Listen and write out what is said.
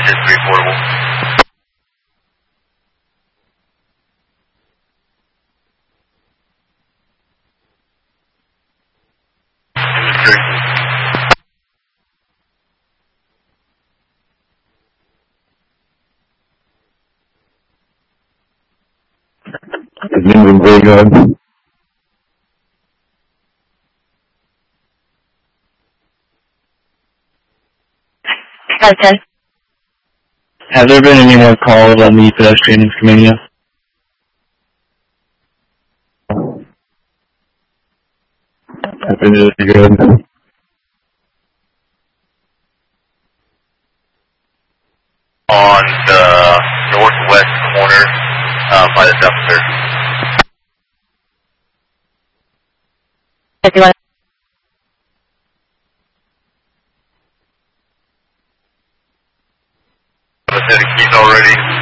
Digit 3 portable. Is anything going on? Okay. Have there been any more calls on the pedestrian Skamania? Happy to good. On the northwest corner by the dumpster. I said the keys already.